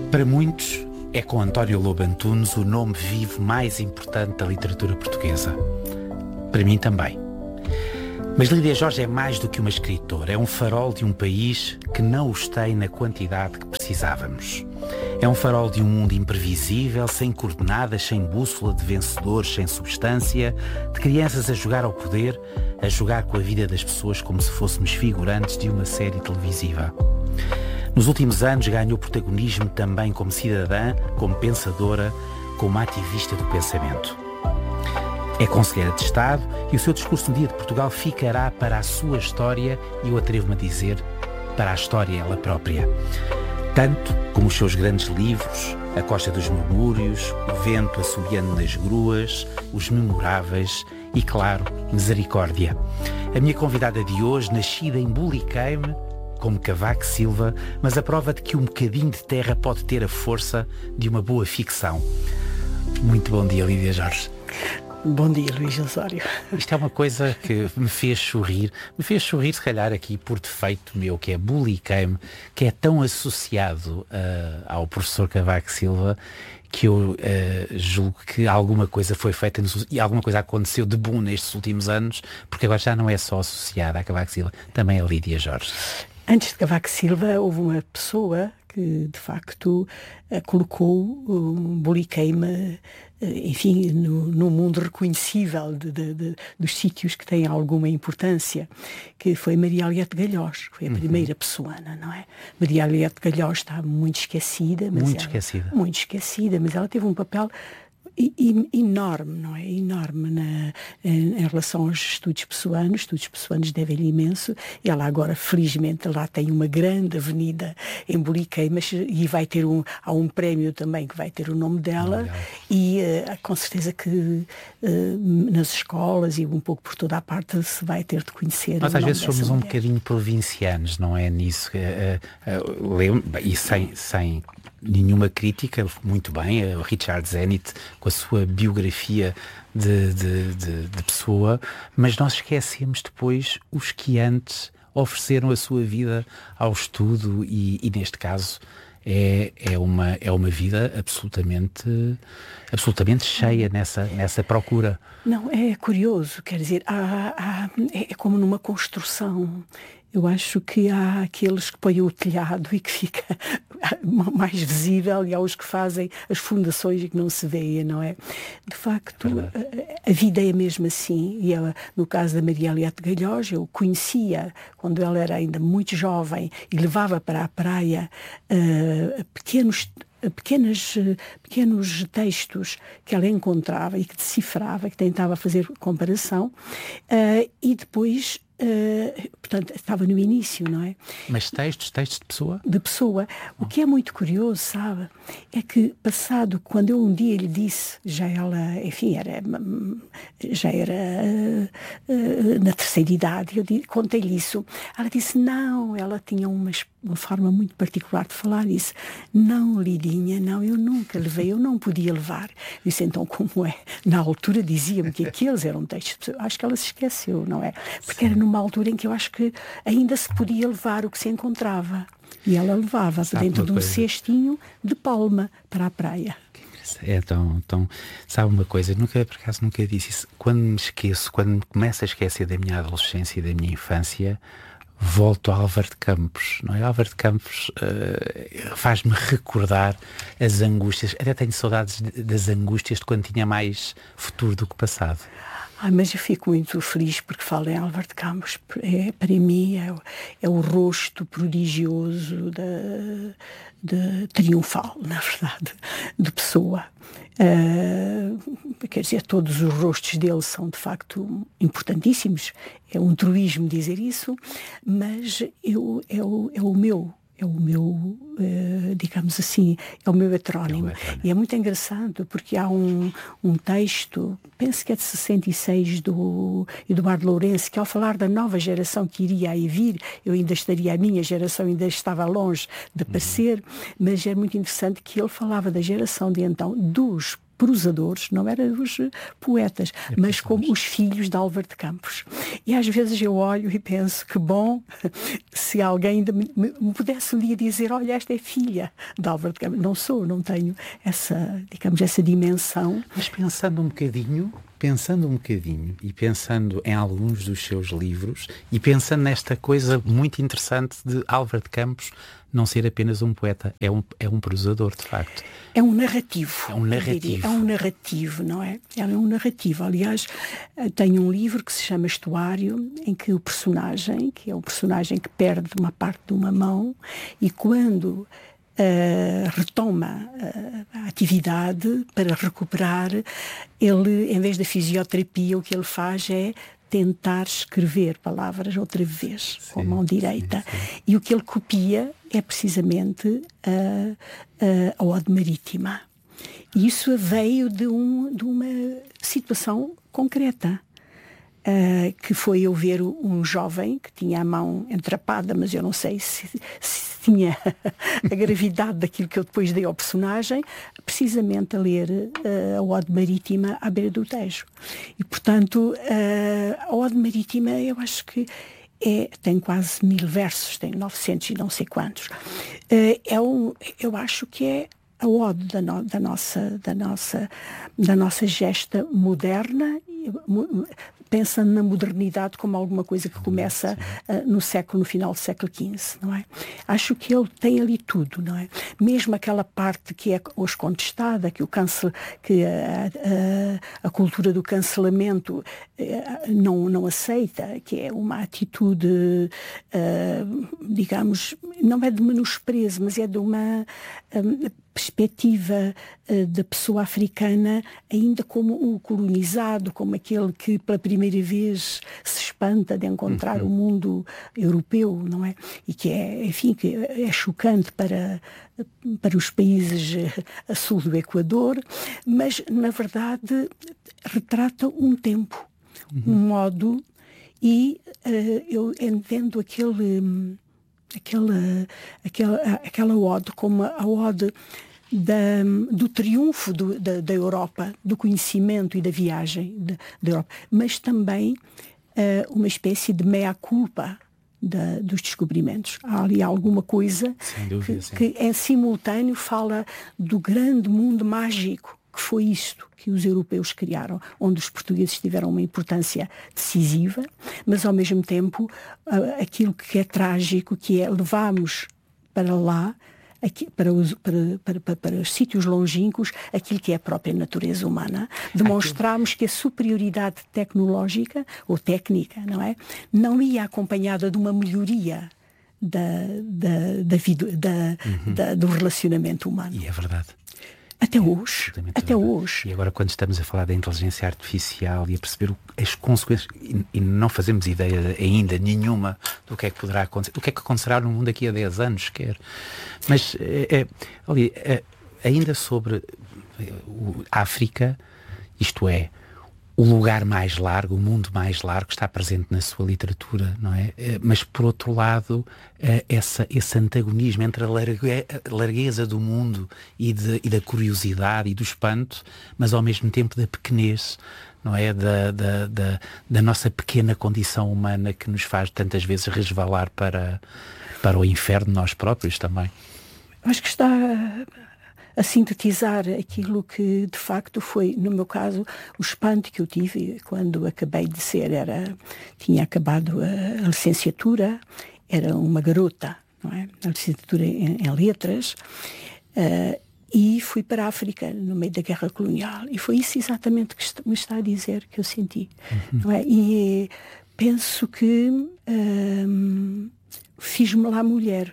Para muitos, é com António Lobo Antunes o nome vivo mais importante da literatura portuguesa. Para mim também. Mas Lídia Jorge é mais do que uma escritora. É um farol de um país que não os tem na quantidade que precisávamos. É um farol de um mundo imprevisível, sem coordenadas, sem bússola, de vencedores, sem substância, de crianças a jogar ao poder, a jogar com a vida das pessoas como se fôssemos figurantes de uma série televisiva. Nos últimos anos ganhou protagonismo também como cidadã, como pensadora, como ativista do pensamento. É conselheira de Estado e o seu discurso no Dia de Portugal ficará para a sua história e eu atrevo-me a dizer, para a história ela própria. Tanto como os seus grandes livros, A Costa dos Murmúrios, O Vento Assobiando nas Gruas, Os Memoráveis e, claro, Misericórdia. A minha convidada de hoje, nascida em Buliqueime, como Cavaco Silva, mas a prova de que um bocadinho de terra pode ter a força de uma boa ficção. Muito bom dia, Lídia Jorge. Bom dia, Luís Osório. Isto é uma coisa que me fez sorrir se calhar aqui por defeito meu, que é Buliqueime, que é tão associado ao professor Cavaco Silva, que eu julgo que alguma coisa foi feita e alguma coisa aconteceu de bom nestes últimos anos, porque agora já não é só associada a Cavaco Silva, também a Lídia Jorge. Antes de Cavaco Silva houve uma pessoa que de facto colocou Buliqueime, enfim, no mundo reconhecível dos sítios que têm alguma importância, que foi Maria Alhete Galhós, que foi a primeira pessoana, não é? Maria Alhete Galhós está muito esquecida, mas ela teve um papel enorme, não é? Enorme em relação aos estudos pessoanos. Os estudos pessoanos devem-lhe imenso. Ela agora, felizmente, lá tem uma grande avenida em Buliqueime, e vai ter há um prémio também que vai ter o nome dela. E com certeza que nas escolas e um pouco por toda a parte se vai ter de conhecer. Nós às vezes somos um bocadinho provincianos, não é? Nisso. E sem nenhuma crítica, muito bem, o Richard Zenit com a sua biografia de pessoa, mas nós esquecemos depois os que antes ofereceram a sua vida ao estudo e neste caso é uma vida absolutamente cheia nessa procura. Não, é curioso, quer dizer, é como numa construção. Eu acho que há aqueles que põem o telhado e que fica mais visível, e há os que fazem as fundações e que não se vê, não é? De facto, a vida é mesmo assim. E ela, no caso da Maria Alhete Galhós, eu conhecia quando ela era ainda muito jovem e levava para a praia pequenos textos que ela encontrava e que decifrava, que tentava fazer comparação, e depois portanto, estava no início, não é? Mas textos de pessoa? De pessoa. O que é muito curioso, sabe, é que passado, quando eu um dia lhe disse, já era na terceira idade, eu contei-lhe isso, ela disse, não, ela tinha uma forma muito particular de falar, disse, não, Lidinha, não, eu nunca levei, eu não podia levar. Eu disse, então como é? Na altura dizia-me que aqueles eram textos, acho que ela se esqueceu, não é? Porque era numa altura em que eu acho que ainda se podia levar o que se encontrava. E ela levava dentro de um cestinho de palma para a praia. É tão... Sabe uma coisa, por acaso nunca disse isso. Quando me começo a esquecer da minha adolescência e da minha infância, volto a Álvaro de Campos, não é? Álvaro de Campos faz-me recordar as angústias, até tenho saudades das angústias de quando tinha mais futuro do que passado. Mas eu fico muito feliz porque falo em Álvaro de Campos. Para mim é o rosto prodigioso de triunfal, na verdade, de Pessoa. Quer dizer, todos os rostos dele são de facto importantíssimos. É um truísmo dizer isso, mas é o meu, digamos assim, é o meu heterónimo. E é muito engraçado porque há um texto, penso que é de 66, do Eduardo Lourenço, que ao falar da nova geração que iria aí vir, a minha geração ainda estava longe de aparecer, mas é muito interessante que ele falava da geração de então, dos prosadores, não eram os poetas, mas como os filhos de Álvaro de Campos. E às vezes eu olho e penso que bom se alguém ainda me pudesse um dia dizer, olha, esta é filha de Álvaro de Campos. Não tenho essa, digamos, essa dimensão. Mas pensando um bocadinho e pensando em alguns dos seus livros e pensando nesta coisa muito interessante de Álvaro de Campos não ser apenas um poeta, é um prosador, de facto. É um narrativo. É um narrativo. É um narrativo, não é? É um narrativo. Aliás, tenho um livro que se chama Estuário, em que o personagem, que é um personagem que perde uma parte de uma mão, e quando retoma a atividade para recuperar, ele, em vez da fisioterapia, o que ele faz é tentar escrever palavras outra vez, com a mão direita. Sim. E o que ele copia é precisamente a Ode Marítima. E isso veio de uma situação concreta. Que foi eu ver um jovem que tinha a mão entrapada, mas eu não sei se tinha a gravidade daquilo que eu depois dei ao personagem, precisamente a ler a Ode Marítima à beira do Tejo. E, portanto, a Ode Marítima, eu acho que tem quase 1000 versos, tem 900 e não sei quantos. Eu acho que é a ode da nossa gesta moderna, pensando na modernidade como alguma coisa que começa no final do século XV, não é? Acho que ele tem ali tudo, não é? Mesmo aquela parte que é hoje contestada, que a cultura do cancelamento não aceita, que é uma atitude, digamos, não é de menosprezo, mas é de uma perspectiva da pessoa africana ainda como o colonizado, como aquele que pela primeira vez se espanta de encontrar o mundo europeu, não é? E que enfim, que é chocante para os países a sul do Equador, mas na verdade retrata um tempo, um modo, e eu entendo aquela ode como a ode do triunfo da Europa, do conhecimento e da viagem da Europa, mas também uma espécie de mea-culpa dos descobrimentos. Há ali alguma coisa que em simultâneo fala do grande mundo mágico que foi isto que os europeus criaram, onde os portugueses tiveram uma importância decisiva, mas ao mesmo tempo aquilo que é trágico, que é levarmos para lá, para os sítios longínquos, aquilo que é a própria natureza humana. Demonstramos que a superioridade tecnológica ou técnica, não é? Não ia acompanhada de uma melhoria do relacionamento humano. E é verdade. Até hoje. E agora, quando estamos a falar da inteligência artificial e a perceber as consequências, e não fazemos ideia ainda nenhuma do que é que poderá acontecer, o que é que acontecerá no mundo daqui a 10 anos, sequer. Mas, ainda sobre a África, isto é, o lugar mais largo, o mundo mais largo, está presente na sua literatura, não é? Mas, por outro lado, esse antagonismo entre a largueza do mundo e da curiosidade e do espanto, mas ao mesmo tempo da pequenez, não é? Da nossa pequena condição humana que nos faz tantas vezes resvalar para o inferno nós próprios também. Acho que está a sintetizar aquilo que de facto foi, no meu caso, o espanto que eu tive quando acabei de tinha acabado a licenciatura, era uma garota, não é? A licenciatura em letras, e fui para a África no meio da guerra colonial, e foi isso exatamente que me está a dizer que eu senti, não é? E penso que fiz-me lá mulher,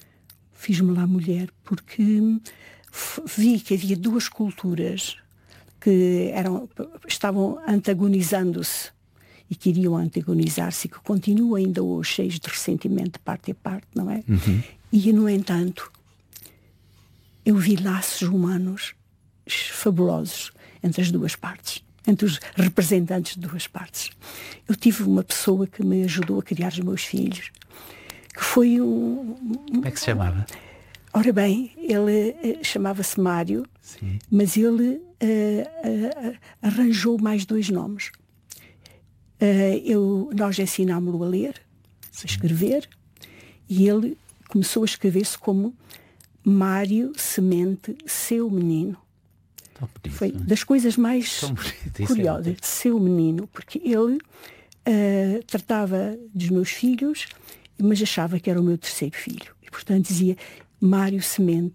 porque vi que havia duas culturas que estavam antagonizando-se e que iriam antagonizar-se e que continuam ainda hoje cheios de ressentimento de parte a parte, não é? E, no entanto, eu vi laços humanos fabulosos entre as duas partes, entre os representantes de duas partes. Eu tive uma pessoa que me ajudou a criar os meus filhos, que foi Como é que se chamava? Ora bem, ele chamava-se Mário. Sim. Mas ele arranjou mais 2 nomes. Nós ensinámos-lo a ler, a escrever, e ele começou a escrever-se como Mário Semente, seu menino. Foi das coisas mais curiosas, seu menino, porque ele tratava dos meus filhos, mas achava que era o meu terceiro filho. E, portanto, dizia Mário Semente,